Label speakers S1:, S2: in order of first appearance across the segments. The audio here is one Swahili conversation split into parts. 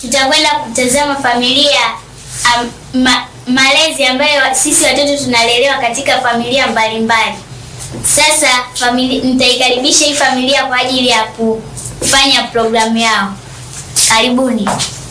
S1: tutakwenda kutazama familia malezi ambayo sisi watoto tunalelewa katika familia mbalimbali. Sasa nitaikaribisha hii familia kwa ajili ya kufanya programu yao. Karibuni.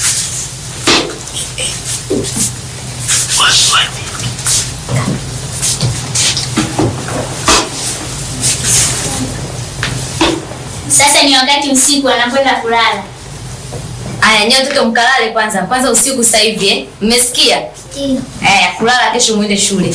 S1: Sasa ni wakati usiku wanakwenda kulala.
S2: Aya, nyote watoto mkalale kwanza usiku sasa hivi Mmesikia?
S1: Ndio.
S2: Kulala kesho muende shule.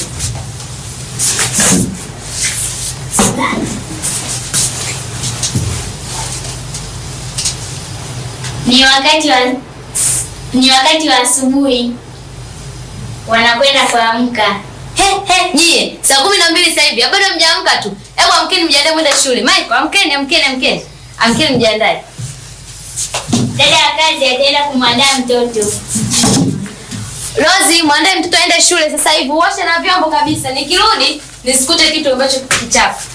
S1: Ni wakati wa asubuhi. Wanakwenda kuamka.
S2: Nyie, saa 12 sasa hivi. Bado mjaamka tu. Hebu amkeni mjiandae mwende shule. Michael, amkeni. Amkeni mjiandae.
S1: Dada wa kazi ataenda kumwandaa mtoto.
S2: Rozi, mwandae mtoto aende shule sasa hivi. Uoshe na vyombo kabisa. Nikirudi nisikute kitu ambacho kichafu.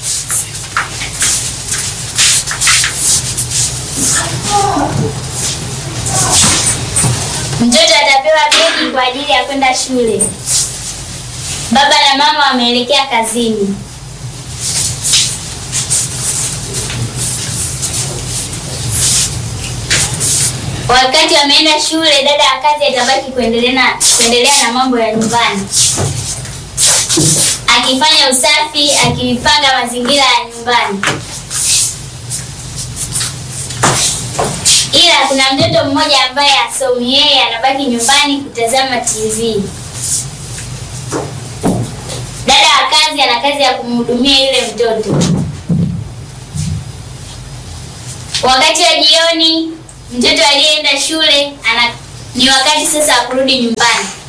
S1: Mtoto atapewa begi kwa ajili ya kwenda shule. Baba na mama wameelekea kazini. Wakati wameenda shule, dada wa kazi atabaki kuendelea na mambo ya nyumbani, akifanya usafi, akipanga mazingira ya nyumbani. Ila kuna mtoto mmoja ambaye hasomi, yeye anabaki nyumbani kutazama TV. Dada wa kazi ana kazi ya kumhudumia yule mtoto. Wakati wa jioni, mtoto aliyeenda shule ni wakati sasa wa kurudi nyumbani.